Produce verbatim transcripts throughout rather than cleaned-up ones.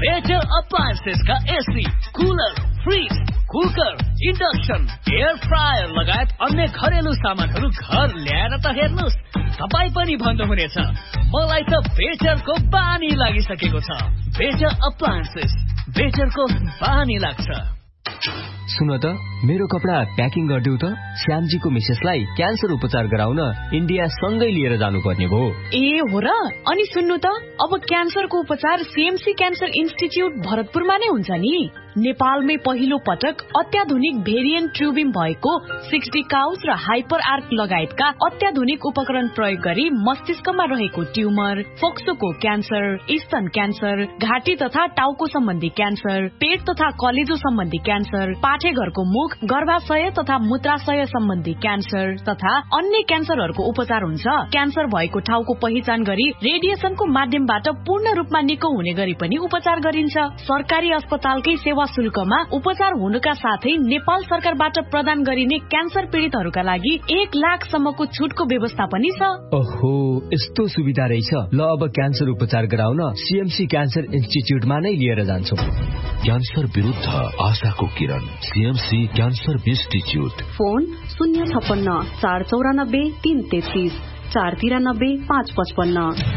Better appliances का AC, cooler, fridge, cooker, induction, air fryer लगायत अन्य घरेलु सामानहरू घर ल्याएर त हेर्नुस्, तपाई पनि भन्नुहुनेछ मलाई त बेटरको बानी लागिसकेको छ। बेटर अप्लायन्सेस, बेटरको बानी लाग्छ। सुन त मेरो कपडा प्याकिङ गरिदेऊ त। श्यामजीको मिसेसलाई क्यान्सर उपचार गराउन इन्डिया सँगै लिएर जानुपर्ने भयो। ए हो र? अनि सुन्नु त, अब क्यान्सरको उपचार सीएमसी क्यान्सर इन्स्टिट्युट भरतपुरमा नै हुन्छ नि। नेपालमै पहिलो पटक अत्याधुनिक भेरिएन्ट ट्युबिम भएको सिक्सटी काउज र हाइपर आर्क लगायतका अत्याधुनिक उपकरण प्रयोग गरी मस्तिष्कमा रहेको ट्युमर, फोक्सोको क्यान्सर, स्तन क्यान्सर, घाँटी तथा टाउको सम्बन्धी क्यान्सर, पेट तथा कलेजो सम्बन्धी क्यान्सर, पाठेघरको मुख, गर्भाशय तथा मूत्राशय सम्बन्धी क्यान्सर तथा अन्य क्यान्सरहरूको उपचार हुन्छ। क्यान्सर भएको ठाउँको पहिचान गरी रेडिएसनको माध्यमबाट पूर्ण रूपमा निको हुने गरी पनि उपचार गरिन्छ। सरकारी अस्पतालकै सेवा शुल्कमा उपचार हुनुका साथै नेपाल सरकारबाट प्रदान गरिने क्यान्सर पीड़ितहरूका लागि एक लाख सम्मको छुटको व्यवस्था पनि छ। ओहो, यस्तो सुविधा रहेछ। ल अब क्यान्सर उपचार गराउन सीएमसी क्यान्सर इन्स्टिट्युटमा नै लिएर जान्छौं। क्यान्सर विरुद्ध आशाको किरण, सीएमसी क्यान्सर इन्स्टिट्युट। फोन शून्य छप्पन्न चार चौरानब्बे तीन तेत्तीस चार तिरानब्बे पाँच पचपन्न।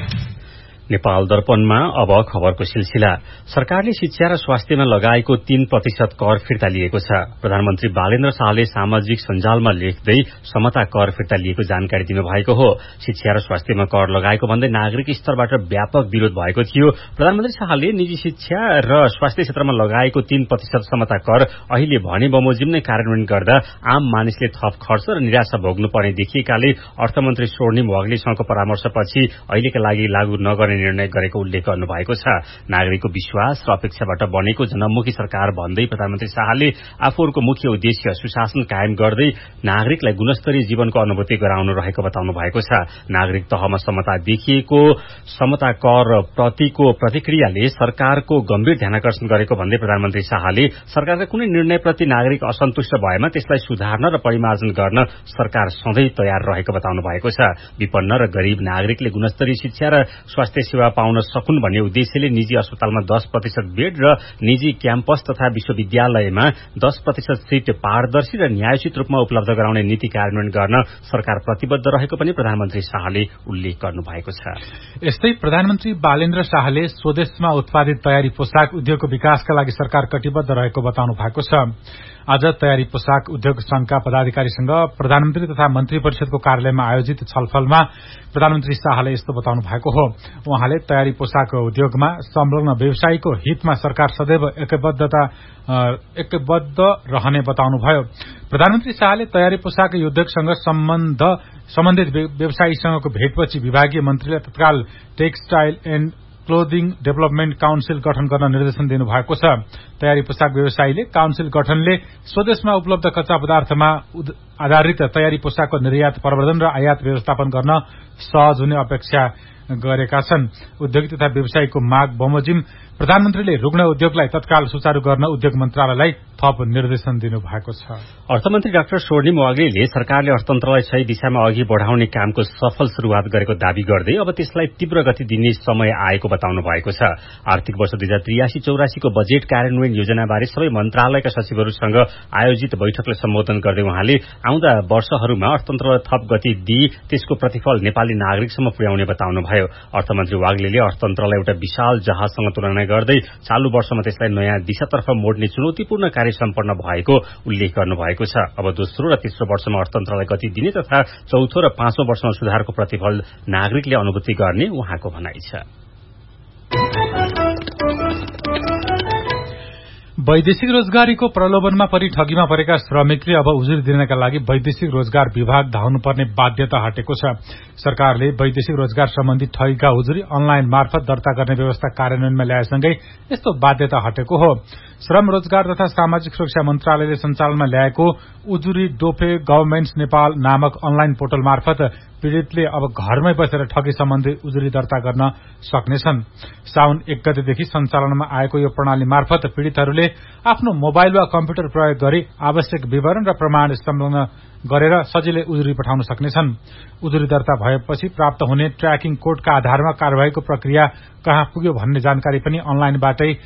नेपाल दर्पणमा अब खबरको सिलसिला। सरकारले शिक्षा र स्वास्थ्यमा लगाएको तीन प्रतिशत कर फिर्ता लिएको छ। प्रधानमन्त्री बालेन्द्र शाहले सामाजिक सञ्जालमा लेख्दै समता कर फिर्ता लिएको जानकारी दिनुभएको हो। शिक्षा र स्वास्थ्यमा कर लगाएको भन्दै नागरिक स्तरबाट व्यापक विरोध भएको थियो। प्रधानमन्त्री शाहले निजी शिक्षा र स्वास्थ्य क्षेत्रमा लगाएको तीन प्रतिशत समता कर अहिले भने बमोजिम नै कार्यान्वयन गर्दा आम मानिसले थप खर्च र निराशा भोग्नुपर्ने देखिएकाले अर्थमन्त्री स्वर्णिम वाग्लेसँगको परामर्शपछि अहिलेका लागि लागू नगर्ने निर्णय गरेको उल्लेख गर्नु भएको छ। नागरिकको विश्वास र अपेक्षाबाट बनेको जनमुखी सरकार भन्दै प्रधानमन्त्री शाहले आफूहरूको मुख्य उद्देश्य सुशासन कायम गर्दै नागरिकलाई गुणस्तरीय जीवनको अनुभूति गराउनु रहेको बताउनु भएको छ। नागरिक तहमा समता देखिएको समता कर प्रतिको प्रतिक्रियाले सरकारको गम्भीर ध्यानकर्षण गरेको भन्दै प्रधानमन्त्री शाहले सरकारका कुनै निर्णयप्रति नागरिक असन्तुष्ट भएमा त्यसलाई सुधार्न र परिमार्जन गर्न सरकार सधैँ तयार रहेको बताउनु भएको छ। विपन्न र गरीब नागरिकले गुणस्तरीय शिक्षा र स्वास्थ्य सेवा पाउन सकुन् भन्ने उद्देश्यले निजी अस्पतालमा दस प्रतिशत बेड र निजी क्याम्पस तथा विश्वविद्यालयमा दस प्रतिशत सीट पारदर्शी र न्यायोचित रूपमा उपलब्ध गराउने नीति कार्यान्वयन गर्न सरकार प्रतिबद्ध रहेको पनि प्रधानमन्त्री शाहले उल्लेख गर्नुभएको छ। यस्तै प्रधानमन्त्री बालेन्द्र शाहले स्वदेशमा उत्पादित तयारी पोशाक उद्योगको विकासका लागि सरकार कटिबद्ध रहेको बताउनु भएको छ। आज तयारी पोशाक उद्योग संघका पदाधिकारीसँग प्रधानमन्त्री तथा मन्त्री परिषदको कार्यालयमा आयोजित छलफलमा प्रधानमन्त्री शाहले यस्तो बताउनु भएको हो। उहाँले तयारी पोशाक उद्योगमा संलग्न व्यवसायीको हितमा सरकार सदैव एकबद्धता एकबद्ध रहने बताउनुभयो। प्रधानमन्त्री शाहले तयारी पोशाक उद्योगसँग सम्बन्ध सम्बन्धित व्यवसायीसँगको भेटपछि विभागीय मन्त्रीलाई तत्काल textile and clothing development council गठन गर्न निर्देशन दिनुभएको छ। तयारी पोशाक व्यवसायीले काउन्सिल गठनले स्वदेशमा उपलब्ध कच्चा पदार्थमा आधारित तयारी पोशाकको निर्यात, प्रवर्धन र आयात व्यवस्थापन गर्न सहज हुने अपेक्षा गरेका छन्। उद्योग तथा व्यवसायीको माग बमोजिम प्रधानमन्त्रीले रुग्ण उद्योगलाई तत्काल सुचारू गर्न उद्योग मन्त्रालयलाई थप निर्देशन दिनुभएको छ। अर्थमन्त्री डाक्टर स्वर्णिम वाग्लेले सरकारले अर्थतन्त्रलाई सही दिशामा अघि बढ़ाउने कामको सफल शुरूआत गरेको दावी गर्दै अब त्यसलाई तीव्र गति दिने समय आएको बताउनु भएको छ। आर्थिक वर्ष दुई हजार त्रियासी चौरासीको बजेट कार्यान्वयन योजनाबारे सबै मन्त्रालयका सचिवहरूसँग आयोजित बैठकलाई सम्बोधन गर्दै उहाँले आउँदा वर्षहरूमा अर्थतन्त्रलाई थप गति दिई त्यसको प्रतिफल नेपाली नागरिकसम्म पुर्याउने बताउनुभयो। अर्थमन्त्री वाग्लेले अर्थतन्त्रलाई एउटा विशाल जहाजसँग तुलना गर्दै चालू वर्षमा त्यसलाई नयाँ दिशातर्फ मोड्ने चुनौतीपूर्ण कार्य सम्पन्न भएको उल्लेख गर्नुभएको छ। अब दोस्रो र तेस्रो वर्षमा अर्थतन्त्रलाई गति दिने तथा चौथो र पाँचौं वर्षमा सुधारको प्रतिफल नागरिकले अनुभूति गर्ने उहाँको भनाइ छ। वैदेशिक रोजगारीको प्रलोभनमा परि ठगीमा परेका श्रमिकले अब उजुरी दिनका लागि वैदेशिक रोजगार विभाग धाउनुपर्ने बाध्यता हटेको छ। सरकारले वैदेशिक रोजगार सम्बन्धी ठगीका उजुरी अनलाइन मार्फत दर्ता गर्ने व्यवस्था कार्यान्वयनमा ल्याएसँगै यस्तो बाध्यता हटेको हो। श्रम रोजगार तथा सामाजिक सुरक्षा मन्त्रालयले सञ्चालनमा ल्याएको उजुरी डोफे गभर्मेन्ट्स नेपाल नामक अनलाइन पोर्टल मार्फत पीड़ितले अब घरमै बसेर ठगी सम्बन्धी उजुरी दर्ता गर्न सक्नेछन्। साउन एक गतेदेखि सञ्चालनमा आएको यो प्रणाली मार्फत पीड़ितहरूले आफ्नो मोबाइल वा कम्प्युटर प्रयोग गरी आवश्यक विवरण र प्रमाण संलग्न गरेर सजिलै उजुरी पठाउन सक्नेछन्। उजुरी दर्ता भएपछि प्राप्त हुने ट्र्याकिङ कोडका आधारमा कार्यवाहीको प्रक्रिया कहाँ पुग्यो भन्ने जानकारी पनि अनलाइनबाटै